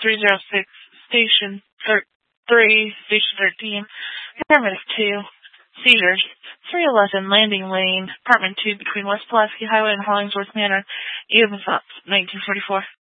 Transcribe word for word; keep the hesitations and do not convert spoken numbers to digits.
three zero six, Station thir- three, Station thirteen, Paramedic two, seizures, three eleven, Landing Lane, Apartment two between West Pulaski Highway and Hollingsworth Manor, Evans, nineteen forty-four.